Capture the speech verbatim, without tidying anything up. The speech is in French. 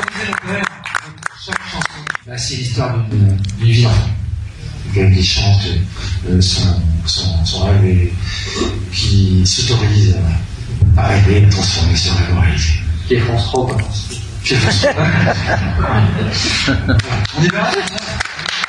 improviser le poème. Chaque chanson, bah, c'est l'histoire d'une vie d'enfant. Qui chante euh, son, son, son rêve et qui s'autorise à rêver, à transformer ce rêve en réalité. Qui est France trop, quoi. Qui est France trop. On y va.